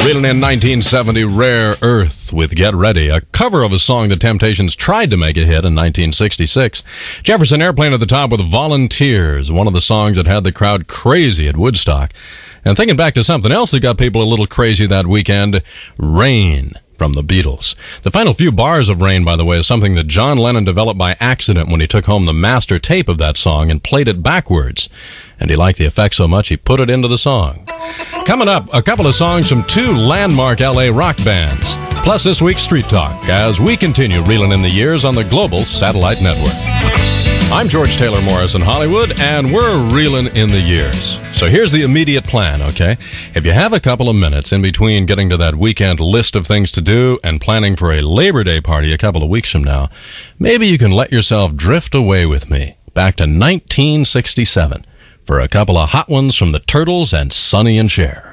Reeling in 1970, Rare Earth with Get Ready, a cover of a song the Temptations tried to make a hit in 1966. Jefferson Airplane at the top with Volunteers, one of the songs that had the crowd crazy at Woodstock. And thinking back to something else that got people a little crazy that weekend, Rain from the Beatles. The final few bars of Rain, by the way, is something that John Lennon developed by accident when he took home the master tape of that song and played it backwards. And he liked the effect so much he put it into the song. Coming up, a couple of songs from two landmark LA rock bands. Plus this week's Street Talk as we continue reeling in the years on the Global Satellite Network. I'm George Taylor Morris in Hollywood, and we're reeling in the years. So here's the immediate plan, okay? If you have a couple of minutes in between getting to that weekend list of things to do and planning for a Labor Day party a couple of weeks from now, maybe you can let yourself drift away with me back to 1967 for a couple of hot ones from the Turtles and Sonny and Cher.